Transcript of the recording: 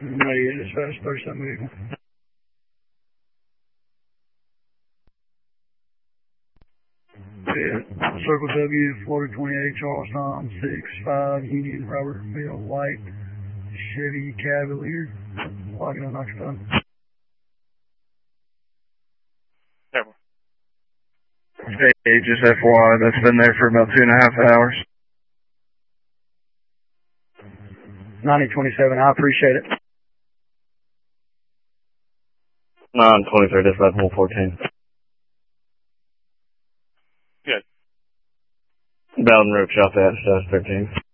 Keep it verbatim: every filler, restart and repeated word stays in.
ninety-eight dispatch, thirty-seven vehicle. Yeah. Circle W, Florida twenty-eight, Charles Tom, six five, Union, Robert Bill, White, Chevy Cavalier, locking on Knoxville. Hey, just F Y I, that's been there for about two and a half hours. ninety twenty-seven, I appreciate it. nine twenty-three, dispatch one fourteen. Good. Bowden Road, shot that, thirteen.